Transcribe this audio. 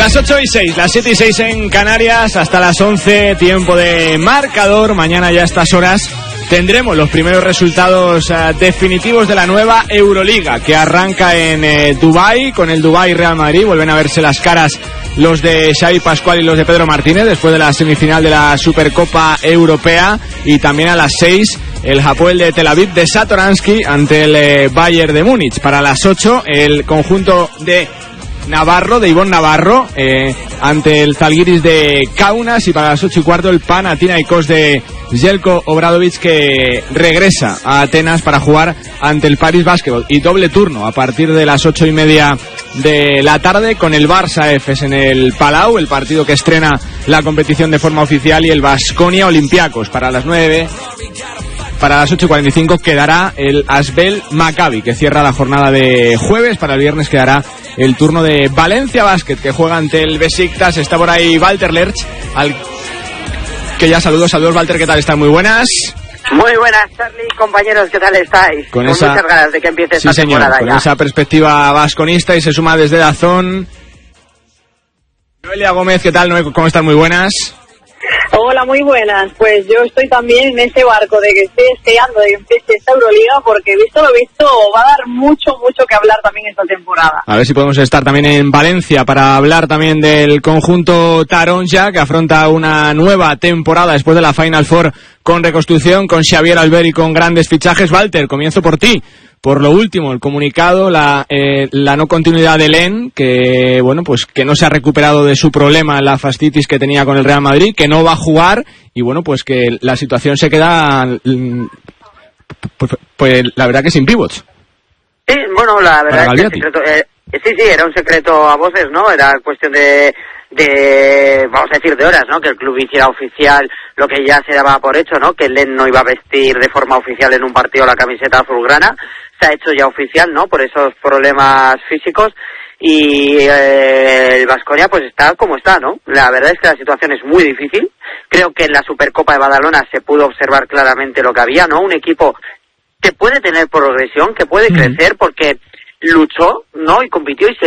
Las 8:06, las 7:06 en Canarias, hasta las 11, tiempo de marcador. Mañana ya a estas horas tendremos los primeros resultados definitivos de la nueva Euroliga, que arranca en Dubái, con el Dubái Real Madrid. Vuelven a verse las caras los de Xavi Pascual y los de Pedro Martínez después de la semifinal de la Supercopa Europea. Y también a las 6, el Hapoel de Tel Aviv de Satoransky ante el Bayern de Múnich. Para las 8, el conjunto de Navarro, de Ivonne Navarro, ante el Zalgiris de Kaunas. Y para las 8:15, el Panathinaikos de Željko Obradović, que regresa a Atenas para jugar ante el Paris Basketball. Y doble turno a partir de las 8:30 de la tarde, con el Barça Efes en el Palau, el partido que estrena la competición de forma oficial, y el Baskonia Olympiacos. Para las 9, para las 8:45 quedará el Asbel Maccabi, que cierra la jornada de jueves. Para el viernes quedará el turno de Valencia Basket, que juega ante el Besiktas. Está por ahí Walter Lerch, al que ya saludos, Walter, ¿qué tal? ¿Están? Muy buenas. Muy buenas, Charlie, compañeros, ¿qué tal estáis? Con muchas ganas de que empiece esta temporada. Con ya esa perspectiva vasconista, y se suma desde DAZN Noelia Gómez. ¿Qué tal, Noelia? ¿Cómo están? Muy buenas. Hola, muy buenas. Pues yo estoy también en ese barco de que estoy deseando de que empiece esta Euroliga, porque visto lo visto va a dar mucho que hablar también esta temporada. A ver si podemos estar también en Valencia para hablar también del conjunto Taronja, que afronta una nueva temporada después de la Final Four con reconstrucción, con Xavier Albert y con grandes fichajes. Walter, comienzo por ti. Por lo último, el comunicado, la no continuidad de Len, que bueno, pues que no se ha recuperado de su problema, la fascitis que tenía con el Real Madrid, que no va a jugar, y bueno, pues que la situación se queda, pues la verdad que sin pivots. Sí, bueno, la verdad es que secreto, sí, era un secreto a voces, ¿no? Era cuestión de vamos a decir, de horas, ¿no? Que el club hiciera oficial lo que ya se daba por hecho, ¿no? Que Len no iba a vestir de forma oficial en un partido la camiseta azulgrana. Se ha hecho ya oficial, ¿no? Por esos problemas físicos. Y el Baskonia pues está como está, ¿no? La verdad es que la situación es muy difícil. Creo que en la Supercopa de Badalona se pudo observar claramente lo que había, ¿no? Un equipo que puede tener progresión, que puede crecer, porque luchó, ¿no? Y compitió y se